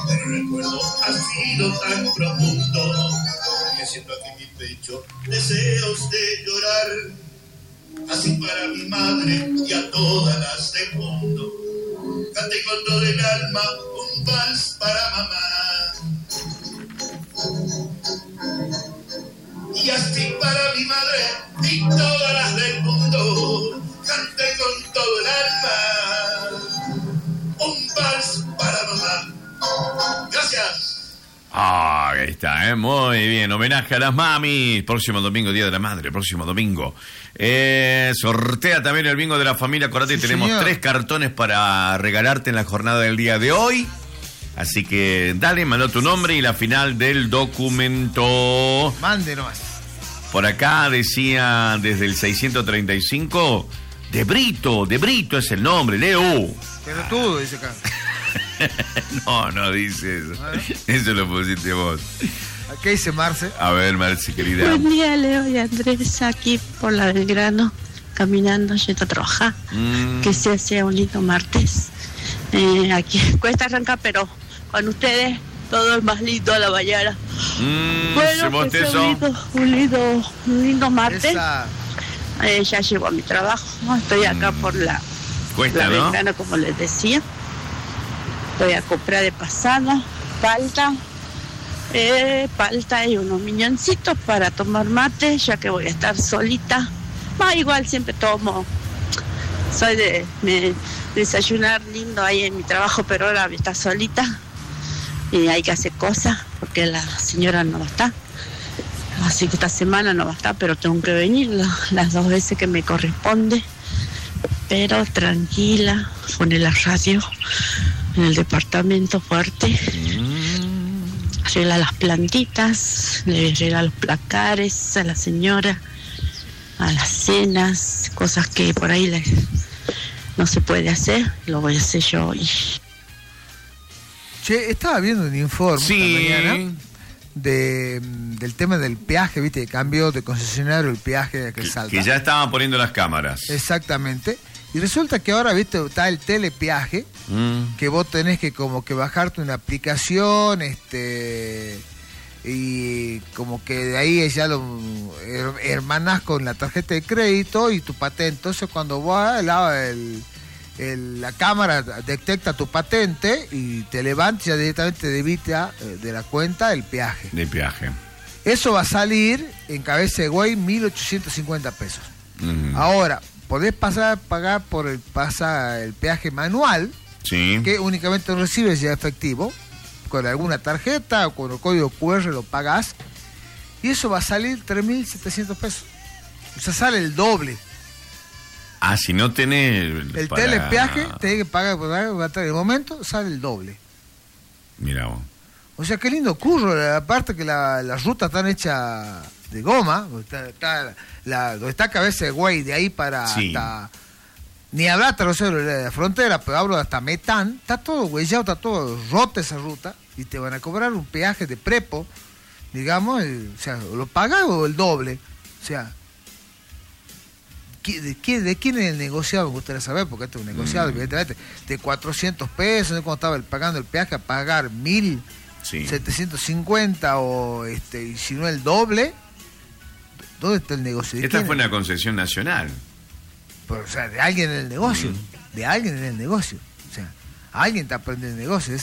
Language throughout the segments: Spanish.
pero el recuerdo ha sido tan profundo que siento aquí mi pecho deseos de llorar. Así para mi madre y a todas las del mundo, canté con todo el alma un vals para mamá. Y así para mi madre y todas las del mundo, canté con todo el alma un vals para mamá. Gracias. Ahí está, muy bien. Homenaje a las mamis. Próximo domingo, Día de la Madre. Próximo domingo. Sortea también el bingo de la familia. Acordate, sí, tenemos señor. 3 cartones para regalarte en la jornada del día de hoy. Así que dale, mandó tu nombre y la final del documento. Mande nomás. Por acá decía desde el 635, de Brito es el nombre, Leo. Pero tú, dice acá. No dice eso. Eso lo pusiste vos. ¿Qué dice Marce? A ver, Marce, querida. Buen día, Leo y Andrés, aquí por la Belgrano, caminando, yendo a trabajar. Que sea un lindo martes. Aquí cuesta arrancar, pero con ustedes todo es más lindo a la mañana. Bueno, que sea un lindo martes. Ya llego a mi trabajo, estoy acá por la Belgrano, ¿no? Como les decía. Voy a comprar de pasada palta y unos miñoncitos para tomar mate, ya que voy a estar solita. Igual siempre tomo, soy de desayunar lindo ahí en mi trabajo, pero ahora voy a estar solita y hay que hacer cosas porque la señora no va a estar. Así que esta semana no va a estar, pero tengo que venir las 2 veces que me corresponde. Pero tranquila, pone la radio en el departamento fuerte, arregla las plantitas, le arregla los placares a la señora, a las cenas, cosas que por ahí no se puede hacer, lo voy a hacer yo hoy. Che, estaba viendo un informe esta mañana del tema del peaje, viste, de cambio de concesionario, el peaje de que salta. Que ya estaban poniendo las cámaras. Exactamente. Y resulta que ahora, viste, está el telepeaje, que vos tenés que como que bajarte una aplicación, y como que de ahí ya lo hermanás con la tarjeta de crédito y tu patente. Entonces cuando vos la cámara detecta tu patente y te levanta y ya directamente debita de la cuenta el peaje. De peaje. Eso va a salir en Cabeza de Güey 1.850 pesos. Ahora, podés pasar a pagar por el peaje manual, sí, que únicamente recibes ya efectivo, con alguna tarjeta o con el código QR lo pagás, y eso va a salir 3.700 pesos. O sea, sale el doble. Si no tenés... El telepeaje tenés que pagar, en el momento sale el doble. Mira vos. O sea, qué lindo curro, aparte que las rutas están hechas de goma, donde está Cabeza de Güey, de ahí para hasta... Ni hablar hasta de la frontera, pero hablo hasta Metán, está todo huellado, está todo rota esa ruta, y te van a cobrar un peaje de prepo, digamos, o sea, lo pagas o el doble. O sea, ¿de quién es el negociado? Me gustaría saber, porque este es un negociado, evidentemente, de 400 pesos, ¿no? Cuando estaba pagando el peaje, a pagar 1.750 o y si no el doble. ¿Dónde está el negocio? Esta fue una concesión nacional. Pero, o sea, de alguien en el negocio. De alguien en el negocio. O sea, alguien te aprende el negocio.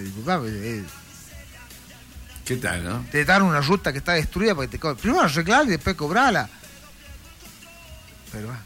¿Qué tal, no? Te dan una ruta que está destruida para que te cobren. Primero arreglarla y después cobrarla. Pero va.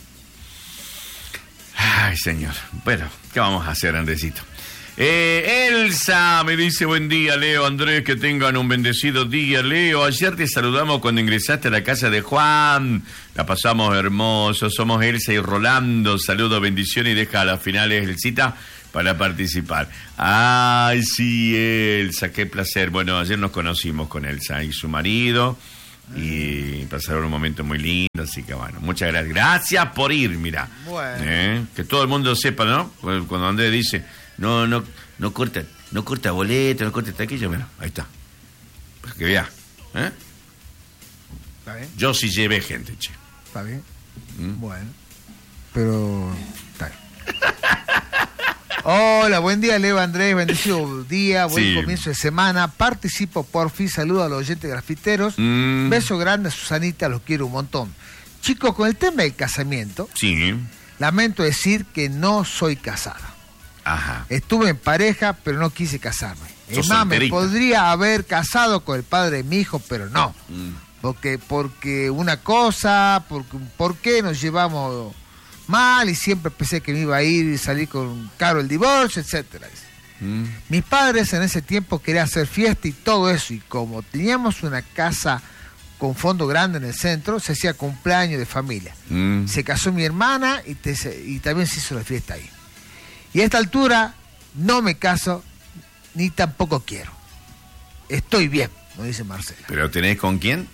Ay, señor. Bueno, ¿qué vamos a hacer, Andresito? Elsa me dice: buen día, Leo, Andrés, que tengan un bendecido día. Leo, ayer te saludamos cuando ingresaste a la casa de Juan, la pasamos hermoso. Somos Elsa y Rolando, saludos, bendiciones, y deja a las finales el cita para participar. Ay, sí, Elsa, qué placer. Bueno, ayer nos conocimos con Elsa y su marido y pasaron un momento muy lindo, así que bueno, muchas gracias. Gracias por ir, mira. Bueno. Que todo el mundo sepa, ¿no? Cuando Andrés dice... No corta boleto, no corta taquillo, bueno, ahí está. Para que vea. ¿Está bien? Yo sí llevé gente, che. ¿Está bien? Bueno. Pero... Está bien. Hola, buen día, Leo, Andrés, bendecido día, buen comienzo de semana. Participo, por fin, saludo a los oyentes grafiteros. Beso grande a Susanita, los quiero un montón. Chicos, con el tema del casamiento, lamento decir que no soy casada. Ajá. Estuve en pareja, pero no quise casarme. Es más, me podría haber casado con el padre de mi hijo, pero no. Porque una cosa, ¿por qué nos llevamos mal? Y siempre pensé que me iba a ir y salir con caro el divorcio, etcétera. Mis padres en ese tiempo querían hacer fiesta y todo eso, y como teníamos una casa con fondo grande en el centro, se hacía cumpleaños de familia. Se casó mi hermana y también se hizo la fiesta ahí. Y a esta altura no me caso ni tampoco quiero. Estoy bien, como dice Marcela. ¿Pero tenés con quién?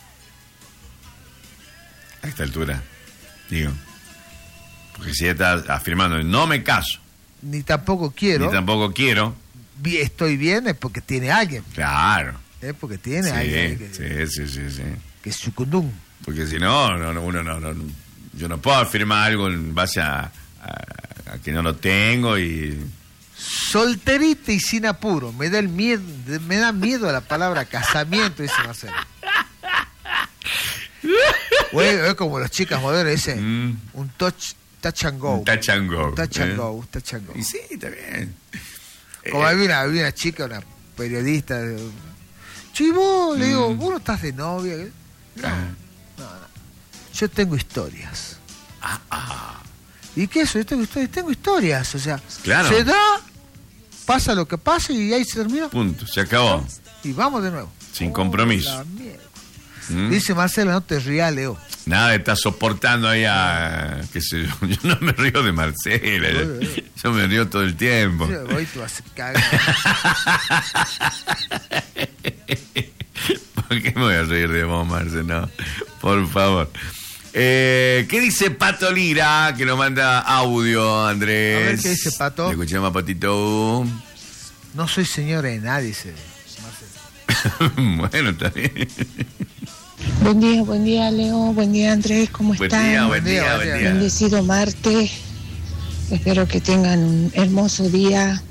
A esta altura, digo. Porque si estás afirmando, no me caso. Ni tampoco quiero. Estoy bien es porque tiene alguien. Claro. Es porque tiene alguien. Sí. Que es sucundum. Porque si no, uno no. Yo no puedo afirmar algo en base a que no lo tengo y... Solterita y sin apuro. Me da miedo a la palabra casamiento, dice Marcelo. Es como las chicas modernas dicen, un touch and go. Un touch and go. Touch and go. Y sí, está bien. Como había una chica, una periodista, chivo, le digo, ¿vos no estás de novia? No. Yo tengo historias. ¿Y qué es eso? Tengo historias, o sea, claro. Se da, pasa lo que pasa y ahí se terminó. Punto, se acabó. Y vamos de nuevo. Sin compromiso. Dice Marcela, no te rías, Leo. Nada de estar soportando ahí a... qué sé yo. Yo no me río de Marcela. Yo me río todo el tiempo. Hoy tú vas a cagar. ¿Por qué me voy a reír de vos, Marcela? No, por favor. ¿Qué dice Pato Lira? Que nos manda audio, Andrés. A ver, ¿qué dice Pato? Le escuchamos a Patito. No soy señora de nadie, dice Marcela. Bueno, está bien. Buen día, Leo. Buen día, Andrés. ¿Cómo están? Buen día. Bendecido martes. Espero que tengan un hermoso día.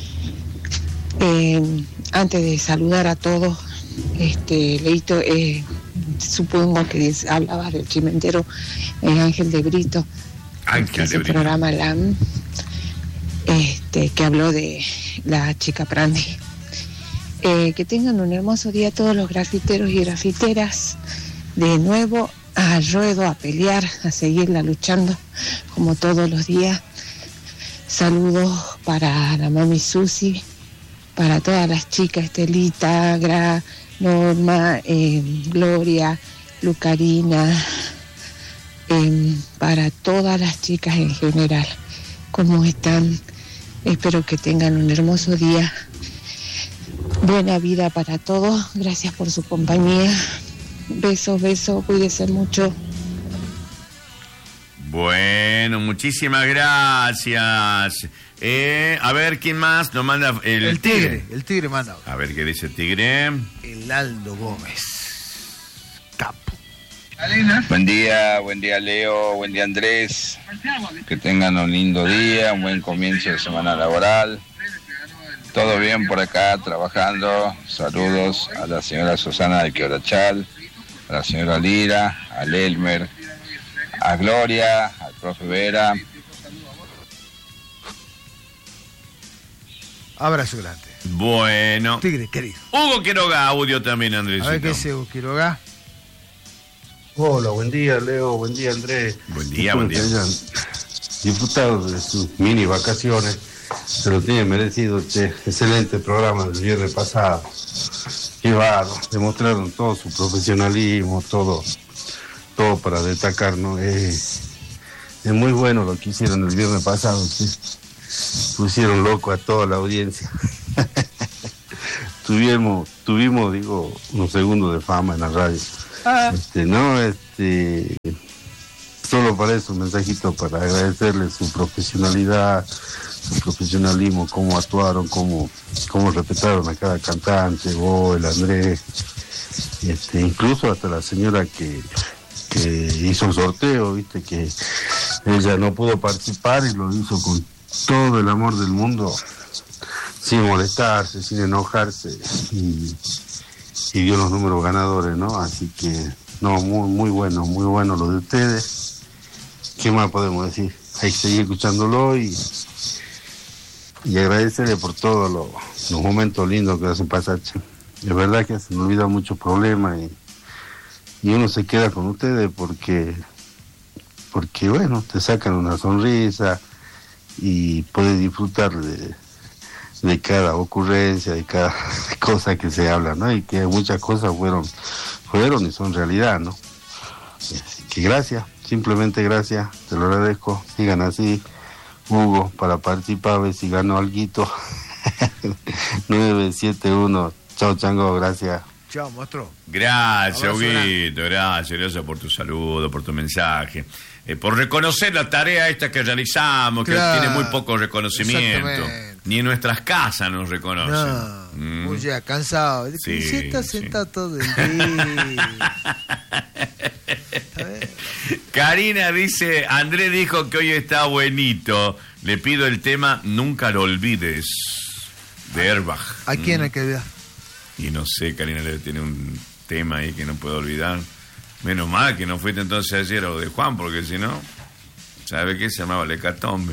Antes de saludar a todos, Leito, supongo que hablabas del chimentero Ángel de Brito. Ángel de Brito. Programa LAM, que habló de la chica Prandi. Que tengan un hermoso día todos los grafiteros y grafiteras. De nuevo a ruedo, a pelear, a seguirla luchando como todos los días. Saludos para la mami Susi, para todas las chicas, Estelita, Norma, Gloria, Lucarina, para todas las chicas en general. ¿Cómo están? Espero que tengan un hermoso día. Buena vida para todos. Gracias por su compañía. Besos, cuídense mucho. Bueno, muchísimas gracias. A ver, ¿quién más nos manda? El Tigre manda. A ver, ¿qué dice el Tigre? El Aldo Gómez. Capo. Buen día, Leo, buen día, Andrés. Que tengan un lindo día, un buen comienzo de semana laboral. Todo bien por acá, trabajando. Saludos a la señora Susana de Quebrachal, a la señora Lira, al Elmer, a Gloria, al profe Vera. Abrazo grande. Bueno. Tigre, querido. Hugo Quiroga, audio también, Andrés. A ver qué dice Hugo Quiroga. Hola, buen día, Leo, buen día, Andrés. Buen día. Disfrutados de sus mini vacaciones. Se lo tiene merecido este excelente programa del viernes pasado. Qué bárbaro, demostraron todo su profesionalismo, todo para destacar, ¿no? Es muy bueno lo que hicieron el viernes pasado, ¿sí? Pusieron loco a toda la audiencia. Tuvimos, unos segundos de fama en la radio. Solo para eso, un mensajito para agradecerles su profesionalidad, su profesionalismo, cómo actuaron, cómo respetaron a cada cantante, vos, el Andrés, incluso hasta la señora que hizo el sorteo, viste, que ella no pudo participar y lo hizo todo el amor del mundo, sin molestarse, sin enojarse, y dio los números ganadores, ¿no? Así que, no, muy bueno lo de ustedes. ¿Qué más podemos decir? Hay que seguir escuchándolo y agradecerle por todos los momentos lindos que hacen pasar. Es verdad que se me olvidan muchos problemas y uno se queda con ustedes porque bueno, te sacan una sonrisa y puedes disfrutar de cada ocurrencia, de cada cosa que se habla, ¿no? Y que muchas cosas fueron y son realidad, ¿no? Así que gracias, simplemente gracias, te lo agradezco. Sigan así, Hugo, para participar, a ver si gano alguito. 971, chao Chango, gracias. Chao, monstruo. Gracias, Huguito, gracias por tu saludo, por tu mensaje. Por reconocer la tarea esta que realizamos, que tiene muy poco reconocimiento. Ni en nuestras casas nos reconocen. No, ya cansado. Sí, si estás sentado todo el día. Karina dice, Andrés dijo que hoy está buenito. Le pido el tema Nunca lo olvides, de Erbach. ¿A quién hay que olvidar? Y no sé, Karina tiene un tema ahí que no puedo olvidar. Menos mal que no fuiste entonces ayer a lo de Juan, porque si no, ¿sabe qué? Se llamaba Lecatombe.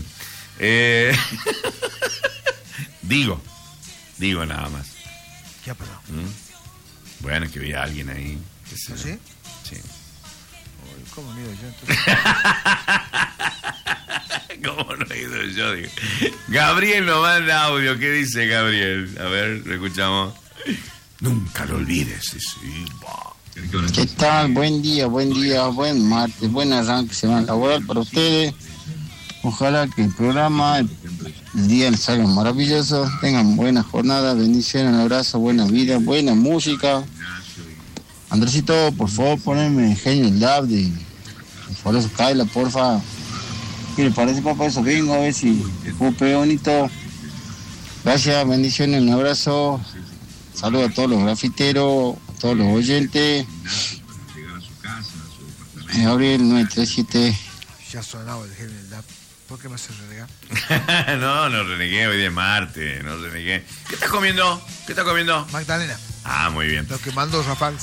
Digo nada más. ¿Qué ha pasado? Bueno, que había alguien ahí. ¿Sí? Sí. ¿Cómo no he ido yo entonces? ¿Cómo no he ido yo? Digo. Gabriel nos manda audio. ¿Qué dice Gabriel? A ver, lo escuchamos. Nunca lo olvides. Sí. ¿Qué tal? Buen día, buen martes, buen arranque semana laboral para ustedes. Ojalá que el programa, el día les salga maravilloso, tengan buena jornada, bendiciones, un abrazo, buena vida, buena música. Andresito, por favor, poneme Genio el Dab de Foroso Kaila, porfa. ¿Qué le parece, papá? Eso vengo a ver si ocupe bonito. Gracias, bendiciones, un abrazo. Saludos a todos los grafiteros, a todos los oyentes. Gabriel 937. Ya sonaba el Genio del DAP. ¿Por qué me hace renegar? No renegué, hoy de martes, no renegué. ¿Qué estás comiendo? Magdalena. Ah, muy bien. Lo que mandó Rafael.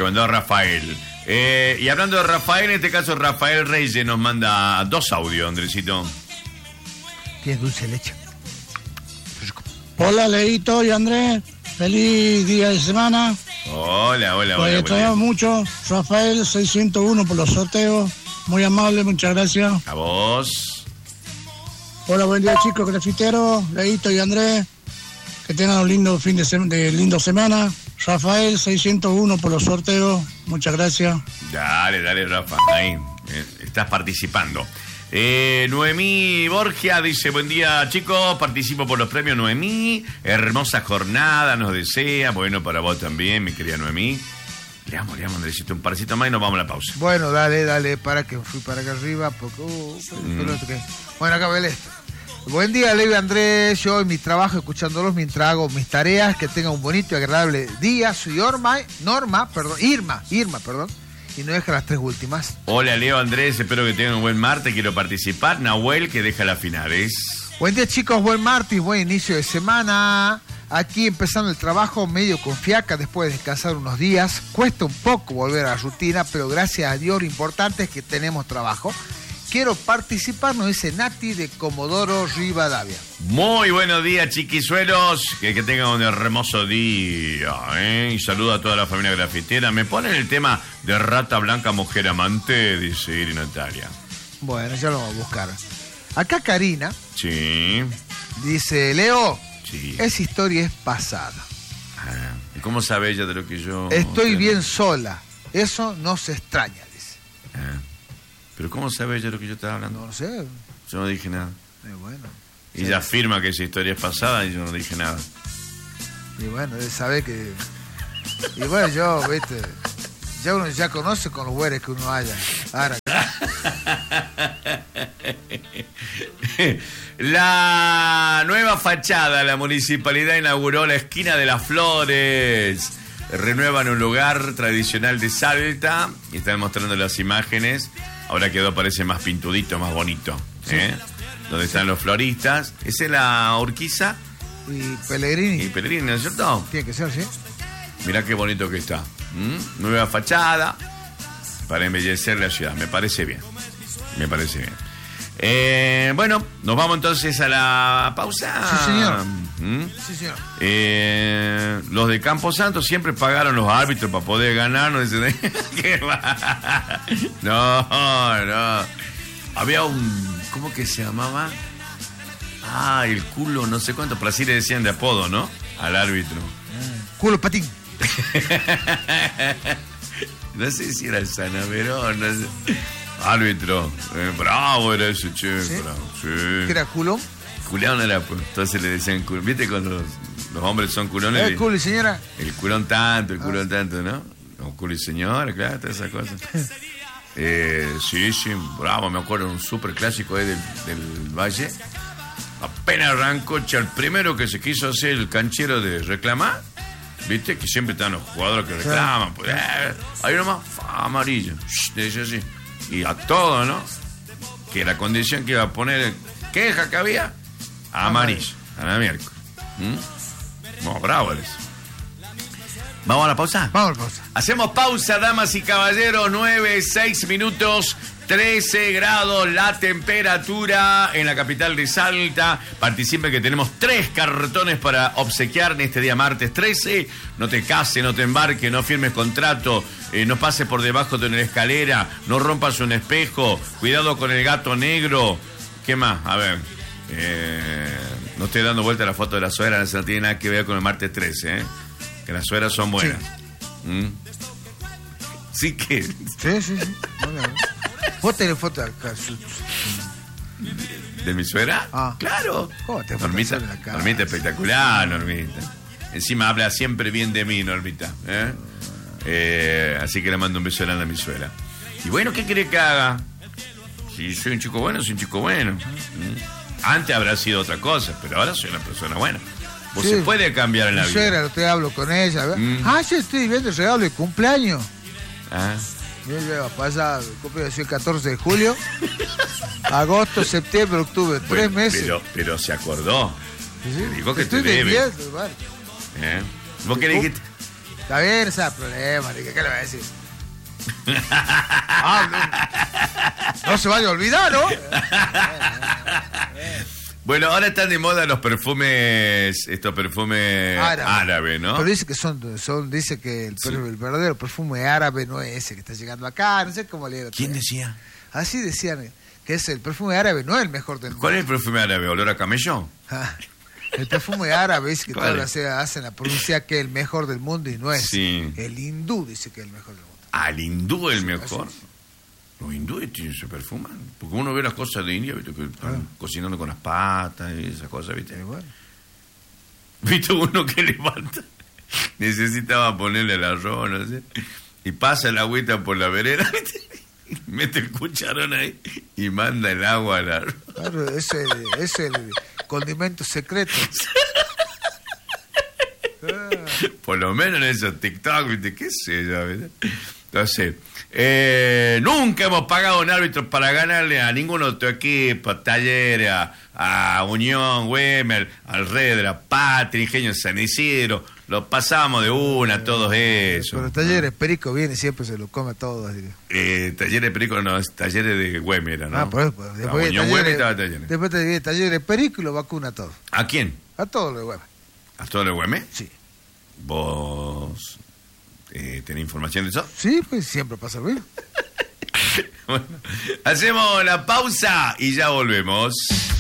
Y hablando de Rafael, en este caso Rafael Reyes nos manda 2 audios, Andresito. Tienes dulce leche. Hola, Leito y Andrés. Feliz día de semana. Hola. Pues extrañamos mucho. Rafael 601 por los sorteos. Muy amable, muchas gracias. A vos. Hola, buen día, chicos grafiteros. Leito y Andrés. Que tengan un lindo fin de lindo semana. Rafael 601 por los sorteos. Muchas gracias. Dale, Rafa. Ahí. Estás participando. Noemí Borgia dice, buen día chicos, participo por los premios Noemí, hermosa jornada nos desea, bueno para vos también mi querida Noemí. Leamos Andresito un parcito más y nos vamos a la pausa. Bueno, dale, para que fui para acá arriba, porque bueno, acá ve esto. Buen día, Leo y Andrés, yo en mi trabajo escuchándolos mientras hago mis tareas, que tengan un bonito y agradable día, soy Irma, y no deja las 3 últimas. Hola Leo, Andrés, espero que tengan un buen martes, quiero participar. Nahuel, que deja las finales. Buen día chicos, buen martes, buen inicio de semana. Aquí empezando el trabajo medio con fiaca después de descansar unos días. Cuesta un poco volver a la rutina, pero gracias a Dios lo importante es que tenemos trabajo. Quiero participar, nos dice Nati de Comodoro Rivadavia. Muy buenos días, chiquisuelos. Que tengan un hermoso día, Y saludo a toda la familia grafitera. Me ponen el tema de Rata Blanca, Mujer Amante, dice Iri Natalia. Bueno, ya lo vamos a buscar. Acá Karina. Sí. Dice, Leo, sí. Esa historia es pasada. ¿Y cómo sabe ella de lo que yo...? Estoy bien sola. Eso no se extraña, dice. ¿Pero cómo sabe ella lo que yo estaba hablando? No lo sé. Yo no dije nada. Bueno. Y ella afirma que esa historia es pasada y yo no dije nada. Y bueno, él sabe que... Y bueno, yo, viste... Ya uno ya conoce con los güeyes que uno haya. Ahora... La nueva fachada, la municipalidad inauguró la esquina de las Flores. Renuevan un lugar tradicional de Salta y están mostrando las imágenes. Ahora quedó, parece más pintudito, más bonito. donde están los floristas. Esa es la Urquiza. Y Pellegrini. Y Pellegrini, ¿no es cierto? Tiene que ser, sí. Mirá qué bonito que está. Nueva fachada para embellecer la ciudad. Me parece bien. Me parece bien. Bueno, nos vamos entonces a la pausa. Sí, señor. Sí, señor. Los de Camposanto siempre pagaron los árbitros para poder ganar. No. Había un... ¿Cómo que se llamaba? El culo, no sé cuánto, pero así le decían de apodo, ¿no? Al árbitro. Culo patín. No sé si era el Sanaverón, no sé. Árbitro, bravo era ese, che. ¿Sí? Bravo, sí. ¿Qué era culón? Culeón era, pues. Entonces le decían culón. ¿Viste cuando los hombres son culones? El culo y señora. El culón tanto, ¿no? No, culo y señora, claro, todas esas cosas. Sí, bravo, me acuerdo, un súper clásico ahí del Valle. Apenas arrancó, el primero que se quiso hacer el canchero de reclamar, viste, que siempre están los jugadores que reclaman, pues, ahí nomás, amarillo, dice así, y a todo, ¿no? Que la condición que iba a poner, queja que había, amarillo, a la miércoles. No, bravo eres. ¿Vamos a la pausa? Vamos a la pausa. Hacemos pausa, damas y caballeros, 9-6 minutos, 13 grados la temperatura en la capital de Salta. Participe que tenemos 3 cartones para obsequiar en este día martes 13. No te cases, no te embarques, no firmes contrato, no pases por debajo de una escalera, no rompas un espejo, cuidado con el gato negro. ¿Qué más? A ver, no estoy dando vuelta a la foto de la suegra, no tiene nada que ver con el martes 13, que las suegras son buenas. Sí que... Sí. Bueno. ¿Vos tenés foto acá? ¿De mi suegra? Claro. ¿Cómo te Normita espectacular, Normita. Encima habla siempre bien de mí, Normita. Así que le mando un beso grande a mi suegra. Y bueno, ¿qué quiere que haga? Si soy un chico bueno, soy un chico bueno. Antes habrá sido otra cosa, pero ahora soy una persona buena. Vos se puede cambiar en la vida. Suegra, te hablo con ella. Sí, estoy viendo el regalo de cumpleaños. Ya va a pasar, cumpleaños el 14 de julio, agosto, septiembre, octubre, 3 meses. Pero se acordó. Sí, dijo que te debe. Vale. ¿Vos qué dijiste? Está bien, ese problema, ¿qué le voy a decir? No se vaya a olvidar, ¿no? Bueno, ahora están de moda los perfumes, estos perfumes árabes, ¿no? Pero dice que dice que el verdadero perfume árabe no es ese que está llegando acá, no sé cómo leer. ¿Quién decía? Así decían, que es el perfume árabe, no es el mejor del mundo. ¿Cuál es el perfume árabe? ¿Olor a camello? El perfume árabe dice que todos hacen la pronuncia que es el mejor del mundo y no es. Sí. El hindú dice que es el mejor del mundo. ¿El hindú es el mejor? Los hindúes se perfuman. Porque uno ve las cosas de India, ¿viste? Que están cocinando con las patas y esas cosas, ¿viste? Bueno. ¿Viste uno que levanta? Necesitaba ponerle el arroz, no sé. Y pasa el agüita por la vereda, ¿viste? Mete el cucharón ahí y manda el agua al arroz. Claro, es el condimento secreto. Por lo menos en esos TikTok, ¿viste? ¿Qué sé yo, ¿viste? Entonces, nunca hemos pagado un árbitro para ganarle a ninguno de tu equipo, Talleres, a Unión, Güemer, al Red de la Patria, Ingenio San Isidro. Lo pasamos de una, todos esos. Pero Talleres Perico viene y siempre se lo come a todos. Talleres Perico no, es Talleres de Güemer, ¿no? Pues, después Unión Güemer estaba Talleres. Después de Talleres Perico y lo vacuna a todos. ¿A quién? A todos los de Güemer. ¿A todos los de Güemer? Sí. ¿Vos tenés información de eso? Sí, pues siempre pasa bien. Bueno, hacemos la pausa y ya volvemos.